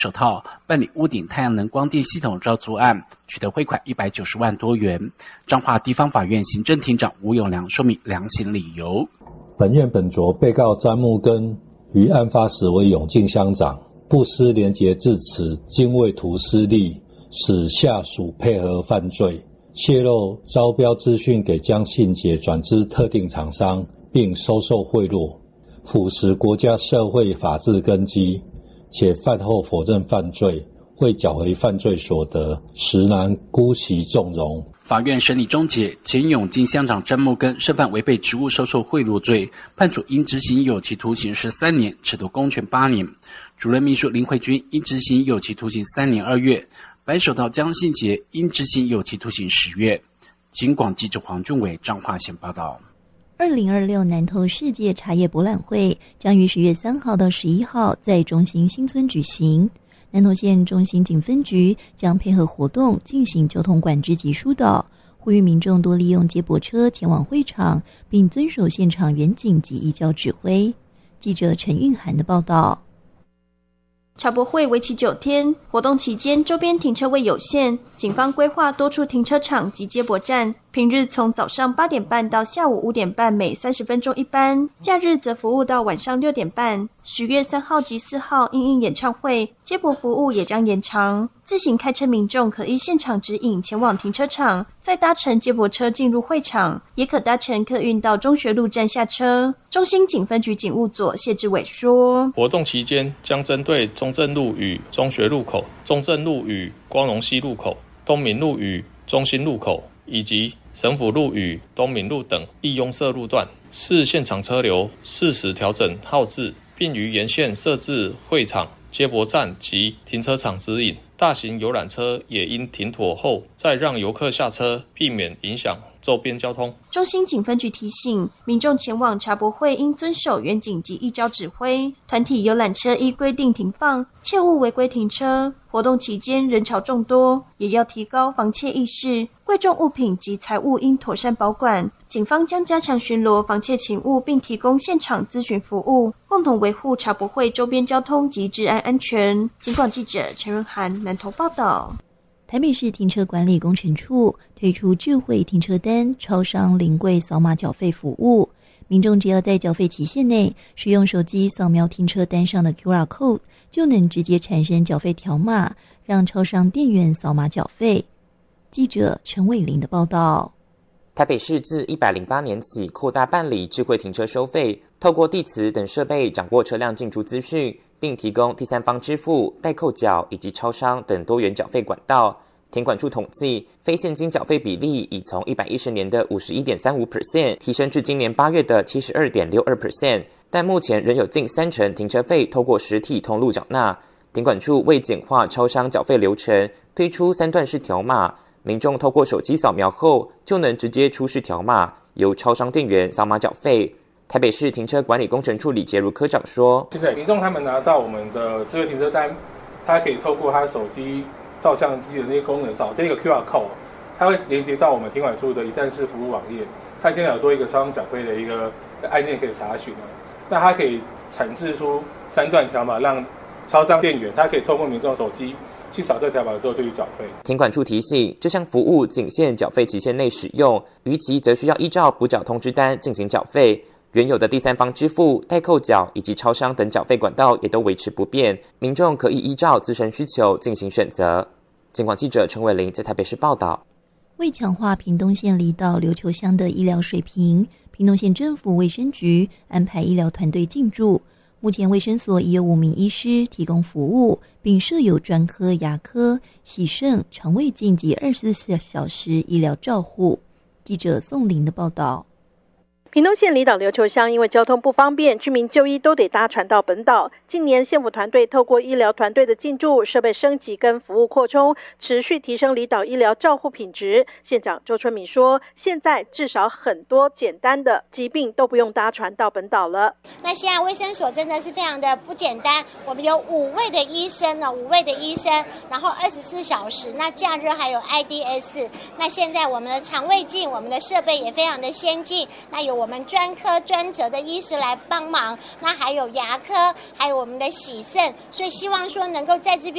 手套办理屋顶太阳能光电系统招租案，取得汇款190万多元。彰化地方法院行政庭长吴永良说明量刑理由。 本院本着被告詹木根于案发时为永进乡长，不失廉洁至此，精为图私利，使下属配合犯罪，泄露招标资讯给江信杰转资特定厂商，并收受贿赂，腐蚀国家社会法治根基，且饭后否认犯罪，未缴回犯罪所得，实难姑息纵容。 法院审理终结，前永进乡长詹木根涉犯违背职务收受贿赂罪，判处应执行有期徒刑13年，褫夺公权8年。主任秘书林慧君应执行有期徒刑3年2月，白手套江信杰应执行有期徒刑10月。警广记者黄俊伟彰化县报道。 2026南投世界茶叶博览会将于10月3号到11号在中兴新村举行。南投县中兴警分局将配合活动进行交通管制及疏导，呼吁民众多利用接驳车前往会场，并遵守现场远景及依交指挥。记者陈韵涵的报道。 茶博会为期9天，活动期间周边停车位有限，警方规划多处停车场及接驳站，平日从早上8点半到下午5点半，每30分钟一班；假日则服务到晚上6点半。10月3号及4号因应演唱会，接驳服务也将延长。自行开车民众可依现场指引前往停车场，再搭乘接驳车进入会场，也可搭乘客运到中学路站下车。中兴警分局警务佐谢志伟说， 活动期间将针对中正路与中学路口、中正路与光荣西路口、东明路与中兴路口以及省府路与东明路等易拥塞路段，视现场车流，适时调整号志，并于沿线设置会场、接驳站及停车场指引。大型游览车也应停妥后再让游客下车，避免影响周边交通。 中兴警分局提醒民众前往茶博会应遵守远景及依交指挥，团体游览车依规定停放，切勿违规停车。活动期间人潮众多，也要提高防窃意识，贵重物品及财物应妥善保管。警方将加强巡逻防窃勤务，并提供现场咨询服务，共同维护茶博会周边交通及治安安全。警广记者陈润涵南投报道。 台北市停车管理工程处推出智慧停车单超商临柜扫码缴费服务，民众只要在缴费期限内使用手机扫描停车单上的 QR code， 就能直接产生缴费条码，让超商店员扫码缴费。记者陈伟玲的报道。 台北市自108年起扩大办理智慧停车收费，透过地磁等设备掌握车辆进出资讯，并提供第三方支付、代扣缴以及超商等多元缴费管道。停管处统计，非现金缴费比例已从110年的 51.35% 提升至今年8月的 72.62%， 但目前仍有近30%停车费透过实体通路缴纳。停管处为简化超商缴费流程，推出3段式条码，民众透过手机扫描后就能直接出示条码，由超商店员扫码缴费。台北市停车管理工程处李杰如科长说， 现在民众他们拿到我们的智慧停车单，他可以透过他手机照相机的那些功能找这个 QR code， 它会连接到我们停管处的一站式服务网页，它现在有多一个超商缴费的一个按键可以查询，那它可以产制出3段条码，让超商店员他可以透过民众手机去扫这条码之后就去缴费。 停管处提醒，这项服务仅限缴费期限内使用，逾期则需要依照补缴通知单进行缴费。原有的第三方支付、代扣缴以及超商等缴费管道也都维持不变，民众可以依照自身需求进行选择。警广记者陈伟玲在台北市报道。 为强化屏东县离岛琉球乡的医疗水平，屏东县政府卫生局安排医疗团队进驻。目前卫生所已有5名医师提供服务，并设有专科、牙科、洗肾、肠胃镜及24小时医疗照护。记者宋玲的报道。 屏东县离岛琉球乡因为交通不方便，居民就医都得搭船到本岛。近年县府团队透过医疗团队的进驻、设备升级跟服务扩充，持续提升离岛医疗照护品质。县长周春敏说，现在至少很多简单的疾病都不用搭船到本岛了。 那现在卫生所真的是非常的不简单，我们有5位的医生，然后24小时，那假日还有 IDS。那现在我们的肠胃镜，我们的设备也非常的先进，那有我们专科专责的医师来帮忙，那还有牙科，还有我们的洗肾，所以希望说能够在这边